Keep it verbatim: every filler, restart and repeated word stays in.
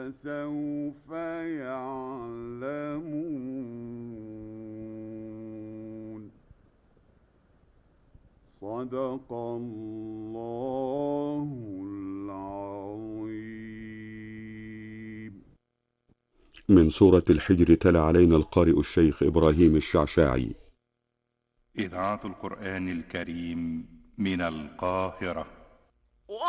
فسوف يعلمون. صدق الله العظيم. من سورة الحجر تلا علينا القارئ الشيخ إبراهيم الشعشاعي. إذاعة القرآن الكريم من القاهرة.